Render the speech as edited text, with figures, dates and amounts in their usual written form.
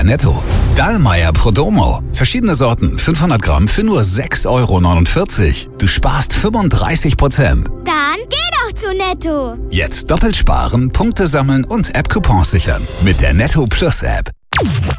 Netto. Dallmayr Prodomo. Verschiedene Sorten, 500 Gramm für nur 6,49 €. Du sparst 35%. Dann geh doch zu Netto. Jetzt doppelt sparen, Punkte sammeln und App-Coupons sichern. Mit der Netto Plus App.